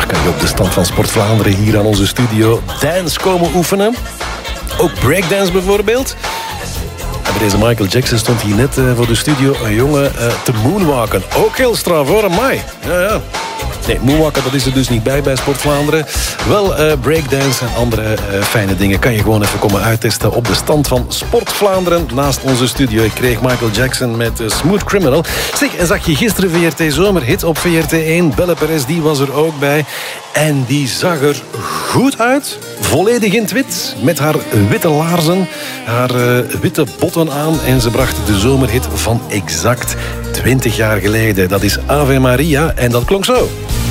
Vandaag kan je op de stand van Sport Vlaanderen hier aan onze studio dance komen oefenen. Ook breakdance bijvoorbeeld. En bij deze Michael Jackson stond hier net voor de studio een jongen te moonwalken. Ook heel straf hoor, amai. Ja. Nee, moonwalken, dat is er dus niet bij Sport Vlaanderen. Wel, breakdance en andere fijne dingen kan je gewoon even komen uittesten op de stand van Sport Vlaanderen naast onze studio. Ik kreeg Michael Jackson met Smooth Criminal. Zeg, en zag je gisteren VRT Zomerhit op VRT1? Belle Perez, die was er ook bij. En die zag er goed uit. Volledig in het wit. Met haar witte laarzen, haar witte botten aan. En ze bracht de zomerhit van exact 20 jaar geleden. Dat is Ave Maria en dat klonk zo.